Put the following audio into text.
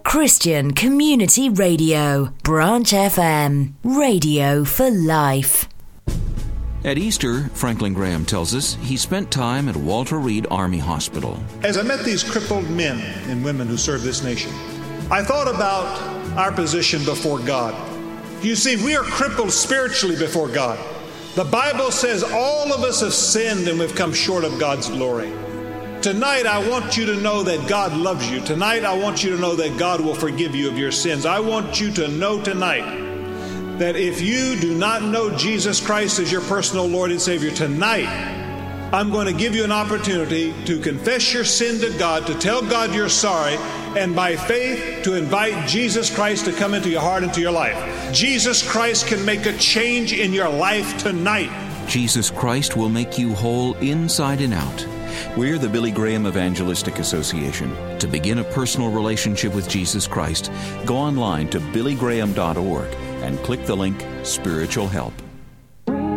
Christian Community Radio, Branch FM, radio for life. At Easter, Franklin Graham tells us he spent time at Walter Reed Army Hospital. As I met these crippled men and women who serve this nation, I thought about our position before God. You see, we are crippled spiritually before God. The Bible says all of us have sinned and we've come short of God's glory. Tonight, I want you to know that God loves you. Tonight, I want you to know that God will forgive you of your sins. I want you to know tonight that if you do not know Jesus Christ as your personal Lord and Savior, tonight, I'm going to give you an opportunity to confess your sin to God, to tell God you're sorry, and by faith to invite Jesus Christ to come into your heart and to your life. Jesus Christ can make a change in your life tonight. Jesus Christ will make you whole inside and out. We're the Billy Graham Evangelistic Association. To begin a personal relationship with Jesus Christ, go online to billygraham.org and click the link Spiritual Help.